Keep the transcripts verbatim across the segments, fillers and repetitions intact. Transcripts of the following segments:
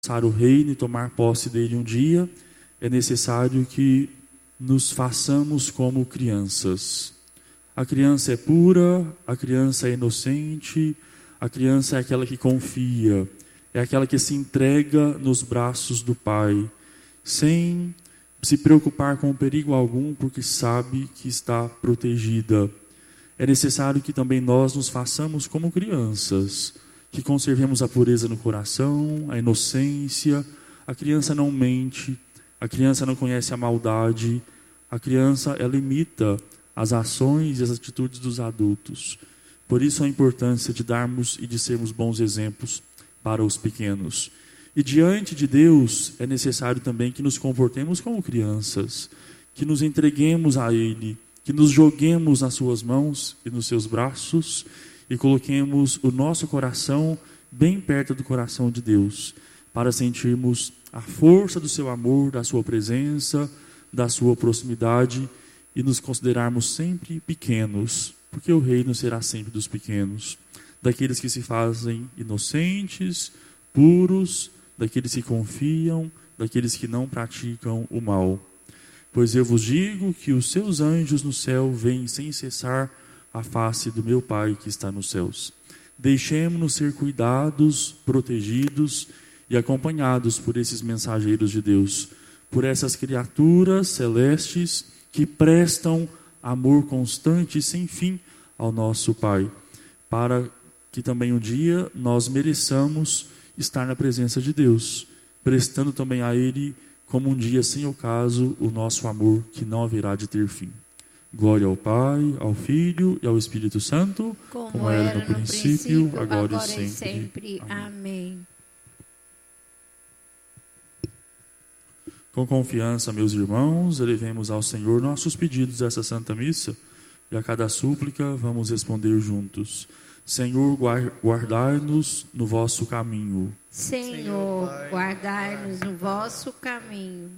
o reino e tomar posse dele um dia, é necessário que nos façamos como crianças. A criança é pura, a criança é inocente, a criança é aquela que confia, é aquela que se entrega nos braços do Pai, sem se preocupar com perigo algum, porque sabe que está protegida. É necessário que também nós nos façamos como crianças, que conservemos a pureza no coração, a inocência. A criança não mente, a criança não conhece a maldade, a criança ela imita as ações e as atitudes dos adultos. Por isso a importância de darmos e de sermos bons exemplos para os pequenos. E diante de Deus é necessário também que nos comportemos como crianças, que nos entreguemos a Ele, que nos joguemos nas suas mãos e nos seus braços e coloquemos o nosso coração bem perto do coração de Deus, para sentirmos a força do seu amor, da sua presença, da sua proximidade e nos considerarmos sempre pequenos, porque o reino será sempre dos pequenos, daqueles que se fazem inocentes, puros, daqueles que confiam, daqueles que não praticam o mal. Pois eu vos digo que os seus anjos no céu veem sem cessar a face do meu Pai que está nos céus. Deixemo-nos ser cuidados, protegidos e acompanhados por esses mensageiros de Deus, por essas criaturas celestes que prestam amor constante e sem fim ao nosso Pai, para que também um dia nós mereçamos estar na presença de Deus, prestando também a Ele, como um dia sem ocaso, o nosso amor que não haverá de ter fim. Glória ao Pai, ao Filho e ao Espírito Santo, como, como era no princípio, princípio agora, agora e sempre. sempre. Amém. Amém. Com confiança, meus irmãos, elevemos ao Senhor nossos pedidos essa Santa Missa, e a cada súplica vamos responder juntos. Senhor, guardai-nos no vosso caminho. Senhor, guardai-nos no vosso caminho.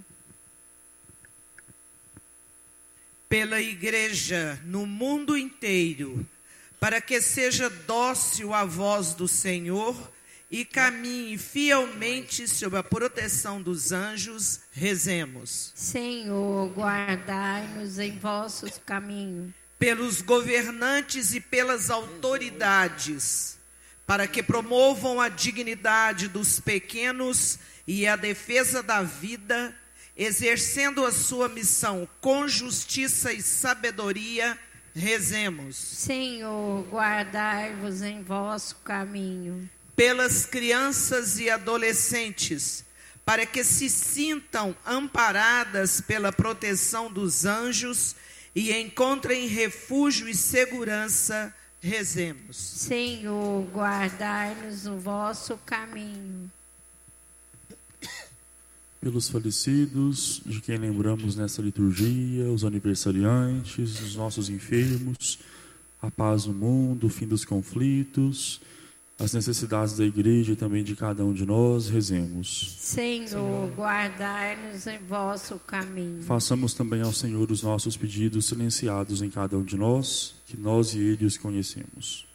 Pela Igreja no mundo inteiro, para que seja dócil à voz do Senhor e caminhe fielmente sob a proteção dos anjos, rezemos. Senhor, guardai-nos em vossos caminhos. Pelos governantes e pelas autoridades, para que promovam a dignidade dos pequenos e a defesa da vida, exercendo a sua missão com justiça e sabedoria, rezemos. Senhor, guardai-vos em vosso caminho. Pelas crianças e adolescentes, para que se sintam amparadas pela proteção dos anjos e encontrem refúgio e segurança, rezemos. Senhor, guardai-nos no vosso caminho. Pelos falecidos, de quem lembramos nessa liturgia, os aniversariantes, os nossos enfermos, a paz no mundo, o fim dos conflitos, as necessidades da igreja e também de cada um de nós, rezemos. Senhor, guardai-nos em vosso caminho. Façamos também ao Senhor os nossos pedidos silenciados em cada um de nós, que nós e Ele os conhecemos.